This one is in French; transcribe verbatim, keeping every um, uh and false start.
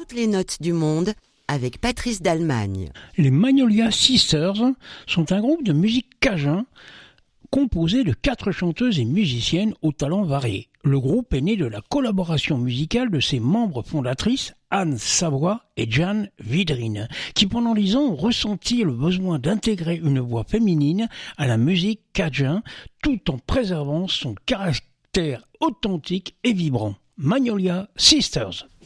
Toutes les notes du monde avec Patrice d'Allemagne. Les Magnolia Sisters sont un groupe de musique cajun composé de quatre chanteuses et musiciennes aux talents variés. Le groupe est né de la collaboration musicale de ses membres fondatrices Anne Savoie et Jeanne Vidrine, qui pendant dix ans ont ressenti le besoin d'intégrer une voix féminine à la musique cajun tout en préservant son caractère authentique et vibrant. Magnolia Sisters.